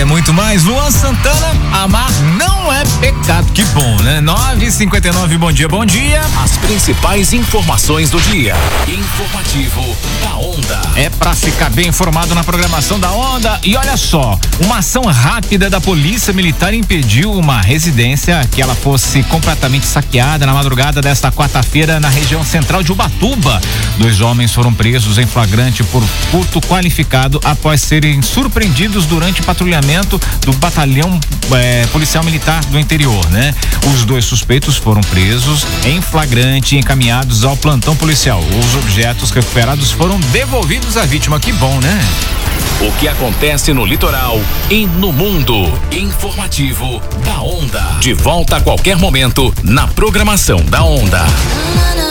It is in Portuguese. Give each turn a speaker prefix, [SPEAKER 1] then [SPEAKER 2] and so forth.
[SPEAKER 1] é muito mais. Luan Santana, amar não é pecado. Que bom, né? 9h59, bom dia, bom dia.
[SPEAKER 2] As principais informações do dia. Informativo da Onda.
[SPEAKER 1] É pra ficar bem informado na programação da Onda. E olha só, uma ação rápida da Polícia Militar impediu uma residência que ela fosse completamente saqueada na madrugada desta quarta-feira na região central de Ubatuba. 2 homens foram presos em flagrante por furto qualificado após serem surpreendidos durante patrulhamento do batalhão policial militar do interior, né? Os 2 suspeitos foram presos em flagrante e encaminhados ao plantão policial. Os objetos recuperados foram devolvidos à vítima. Que bom, né?
[SPEAKER 2] O que acontece no litoral e no mundo. Informativo da Onda. De volta a qualquer momento na programação da Onda.